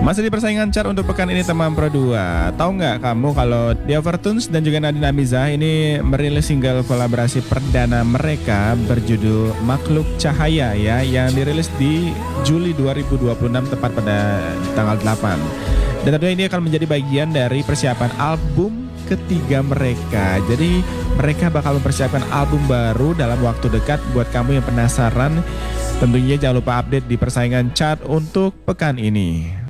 Masih di persaingan chart untuk pekan ini teman Pro 2. Tahu nggak kamu kalau The Overtones dan juga Nadine Amizah ini merilis single kolaborasi perdana mereka berjudul Makhluk Cahaya ya, yang dirilis di Juli 2026 tepat pada tanggal 8. Dan tentunya ini akan menjadi bagian dari persiapan album ketiga mereka. Jadi mereka bakal mempersiapkan album baru dalam waktu dekat. Buat kamu yang penasaran, tentunya jangan lupa update di persaingan chart untuk pekan ini.